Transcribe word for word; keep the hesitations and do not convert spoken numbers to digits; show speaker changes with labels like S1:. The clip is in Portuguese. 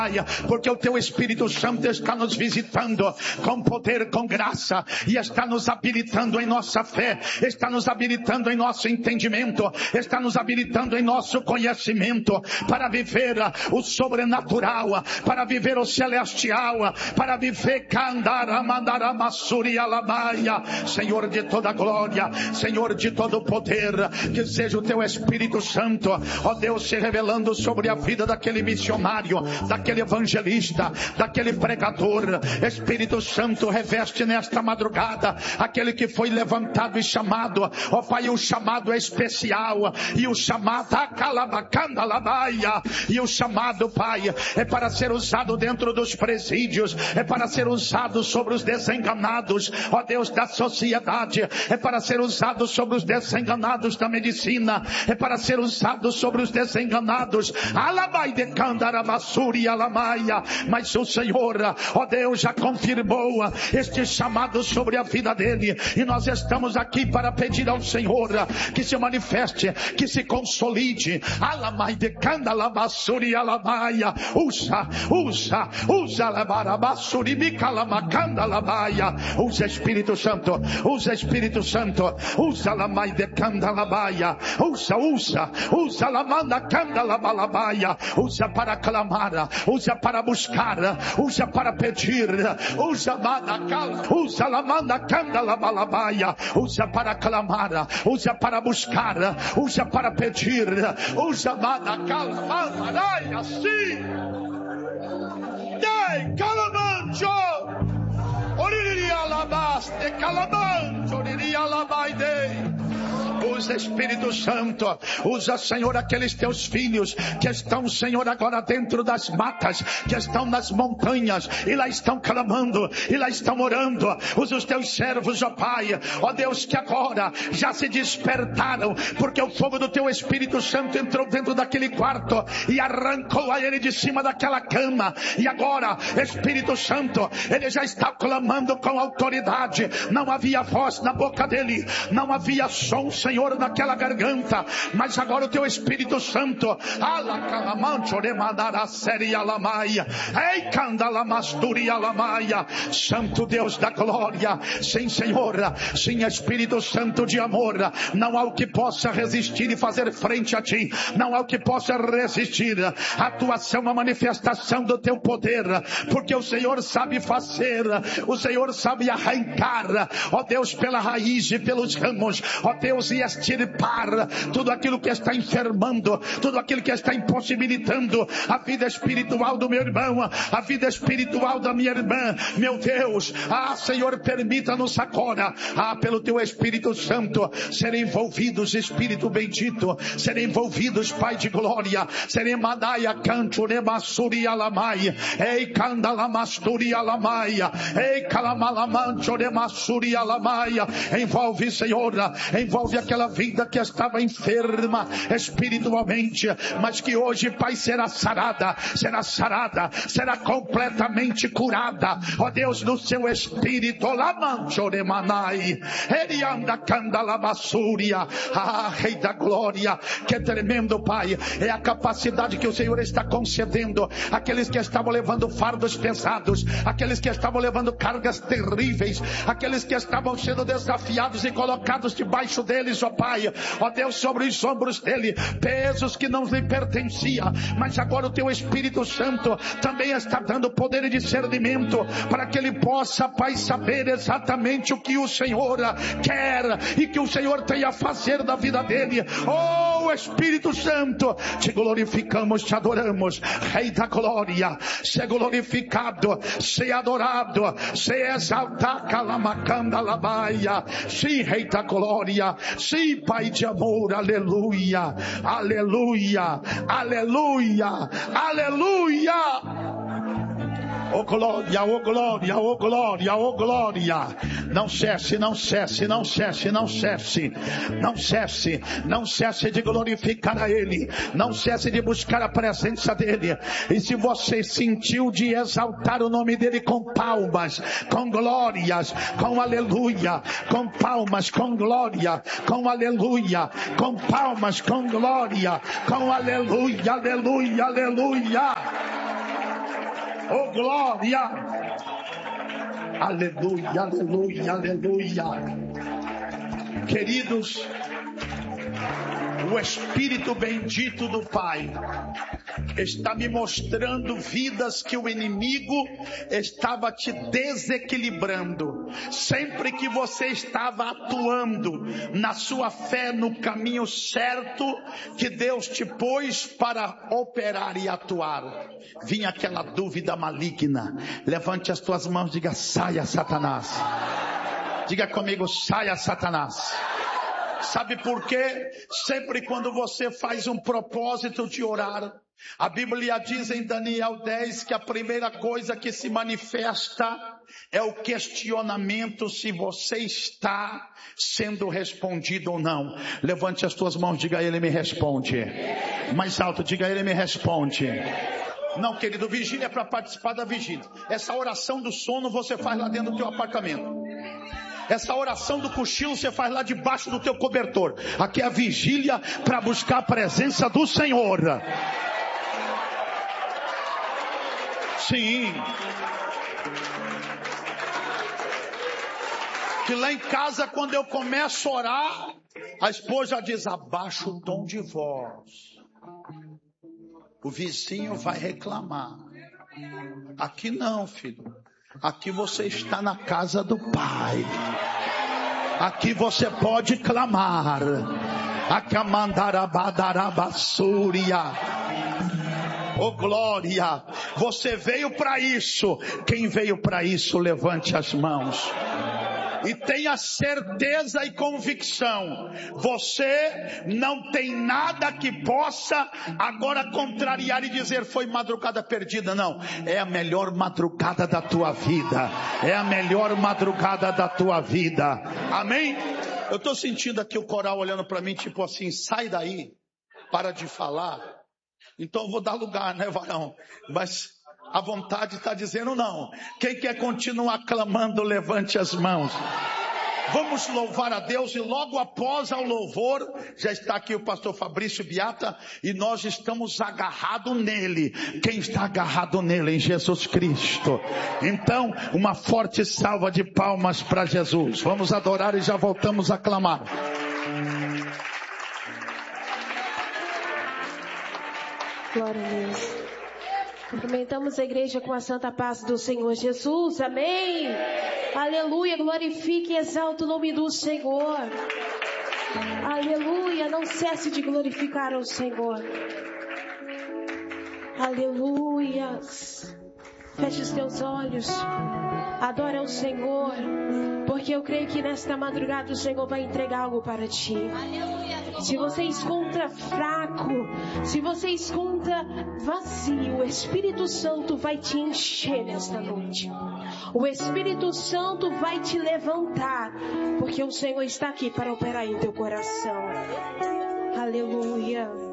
S1: Porque o teu Espírito Santo está nos visitando com poder, com graça, e está nos habilitando em nossa fé, está nos habilitando em nosso entendimento, está nos habilitando em nosso conhecimento para viver o sobrenatural, para viver o celestial, para viver Senhor de toda glória, Senhor de todo poder, que seja o teu Espírito Santo, ó Deus, se revelando sobre a vida daquele missionário, daquele evangelista, daquele pregador. Espírito Santo, reveste nesta madrugada aquele que foi levantado e chamado, ó Pai, o chamado é especial, e o chamado e o chamado, Pai, é para ser usado dentro dos presídios, é para ser usado sobre os desenganados, ó Deus, da sociedade, é para ser usado sobre os desenganados da medicina, é para ser usado sobre os desenganados, alabai de candarabassuri, alamaia, mas o Senhor, ó Deus, já confirmou este chamado sobre a vida dele, e nós estamos aqui para pedir ao Senhor que se manifeste, que se consolide, alamai de candalabassuri, alamaia, usa, usa, usa, alabarabassuri, micalamacanda, alabaia, usa Espírito Santo, usa Espírito Santo, usa alamai de candalabaia, usa, usa, usa alamanda candalabalabaia, usa para clamar, usa para buscar, usa para pedir, usa madacala, usa lamanda candalabalabaia, usa para clamar, usa para buscar, usa para pedir, usa madacala, madaraia, assim, dei calamancho, oriria alabaste, calamancho, oriria alabaide. Usa Espírito Santo, usa, Senhor, aqueles teus filhos que estão, Senhor, agora dentro das matas, que estão nas montanhas, e lá estão clamando, e lá estão orando. Usa os teus servos, ó Pai, ó Deus, que agora já se despertaram, porque o fogo do teu Espírito Santo entrou dentro daquele quarto e arrancou a ele de cima daquela cama, e agora, Espírito Santo, ele já está clamando com autoridade. Não havia voz na boca dele, não havia som, Senhor, naquela garganta, mas agora o teu Espírito Santo, Santo Deus da glória, sim, Senhor, sim, Espírito Santo de amor, não há o que possa resistir e fazer frente a ti, não há o que possa resistir a tua ação, a manifestação do teu poder, porque o Senhor sabe fazer, o Senhor sabe arrancar, ó Deus, pela raiz e pelos ramos, ó Deus, e extirpar tudo aquilo que está enfermando, tudo aquilo que está impossibilitando a vida espiritual do meu irmão, a vida espiritual da minha irmã. Meu Deus, ah, Senhor, permita-nos agora, ah, pelo teu Espírito Santo, serem envolvidos, Espírito bendito, serem envolvidos, Pai de glória, serem madaia canto, nemassuri alamai, ei candalamasturi alamaia, ei calamalamancho, nemassuri alamaia. Envolve, Senhor, envolve aquela vida que estava enferma espiritualmente, mas que hoje, Pai, será sarada, será sarada, será completamente curada, ó Deus, no seu espírito, lamancho de manai, ele anda candalabassúria, ah, Rei da glória, que tremendo, Pai, é a capacidade que o Senhor está concedendo àqueles que estavam levando fardos pesados, aqueles que estavam levando cargas terríveis, aqueles que estavam sendo desafiados e colocados debaixo deles, ó Pai, ó Deus, sobre os ombros dele, pesos que não lhe pertenciam, mas agora o teu Espírito Santo também está dando poder e discernimento para que ele possa, Pai, saber exatamente o que o Senhor quer e que o Senhor tem a fazer da vida dele. Oh Espírito Santo, te glorificamos, te adoramos, Rei da glória, se glorificado, se adorado, se exaltado, calamacanda labaia, sim, Rei da glória, sim, Pai de amor, aleluia, aleluia, aleluia, aleluia. Oh glória, oh glória, oh glória, oh glória. Não cesse, não cesse, não cesse, não cesse, não cesse, não cesse de glorificar a Ele, não cesse de buscar a presença dEle. E se você sentiu de exaltar o nome dEle com palmas, com glórias, com aleluia, com palmas, com glória, com aleluia, com palmas, com glória, com aleluia, aleluia, aleluia. Oh glória. Aleluia, aleluia, aleluia. Queridos, o Espírito bendito do Pai está me mostrando vidas que o inimigo estava te desequilibrando. Sempre que você estava atuando na sua fé no caminho certo que Deus te pôs para operar e atuar, vinha aquela dúvida maligna. Levante as tuas mãos e diga: saia, Satanás. Diga comigo: saia, Satanás. Sabe por quê? Sempre quando você faz um propósito de orar, a Bíblia diz em Daniel dez que a primeira coisa que se manifesta é o questionamento se você está sendo respondido ou não. Levante as tuas mãos, diga: ele me responde. Mais alto, diga: ele me responde. Não, querido, vigília é para participar da vigília. Essa oração do sono você faz lá dentro do teu apartamento. Essa oração do cochilo você faz lá debaixo do teu cobertor. Aqui é a vigília para buscar a presença do Senhor. Sim. Que lá em casa, quando eu começo a orar, a esposa diz: abaixa o tom de voz. O vizinho vai reclamar. Aqui não, filho. Aqui você está na casa do Pai. Aqui você pode clamar. Acamandarabadarabassúria. Oh glória. Você veio para isso. Quem veio para isso, levante as mãos. E tenha certeza e convicção. Você não tem nada que possa agora contrariar e dizer: foi madrugada perdida. Não, é a melhor madrugada da tua vida. É a melhor madrugada da tua vida. Amém? Eu estou sentindo aqui o coral olhando para mim, tipo assim: sai daí, para de falar. Então eu vou dar lugar, né, varão? Mas a vontade está dizendo não. Quem quer continuar clamando, levante as mãos. Vamos louvar a Deus. E logo após ao louvor, já está aqui o pastor Fabrício Biata, e nós estamos agarrados nele. Quem está agarrado nele? Em Jesus Cristo. Então, uma forte salva de palmas para Jesus. Vamos adorar e já voltamos a clamar.
S2: Glória a Deus. Cumprimentamos a igreja com a santa paz do Senhor Jesus. Amém. Aleluia. Glorifique e exalte o nome do Senhor. Aleluia. Não cesse de glorificar ao Senhor. Aleluia. Feche os teus olhos. Adora ao Senhor. Porque eu creio que nesta madrugada o Senhor vai entregar algo para ti. Se você encontra fraco, se você encontra vazio, o Espírito Santo vai te encher nesta noite. O Espírito Santo vai te levantar, porque o Senhor está aqui para operar em teu coração. Aleluia.